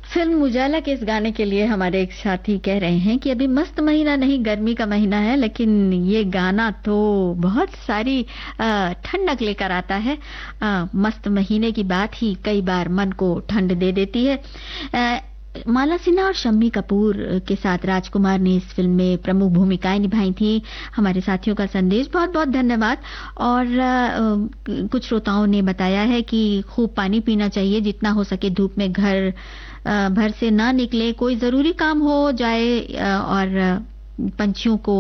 Film उजाला के इस गाने के लिए हमारे एक साथी कह रहे हैं कि अभी मस्त महीना नहीं, गर्मी का महीना है, लेकिन ये गाना तो बहुत सारी ठंडक लेकर आता है। मस्त महीने की बात ही कई बार मन को ठंड दे देती है। माला सिन्हा और शम्मी कपूर के साथ राजकुमार ने इस फिल्म में प्रमुख भूमिकाएं निभाई थी। हमारे साथियों का संदेश बहुत बहुत धन्यवाद। और कुछ श्रोताओं ने बताया है कि खूब पानी पीना चाहिए, जितना हो सके धूप में घर भर से ना निकले, कोई जरूरी काम हो जाए और पंछियों को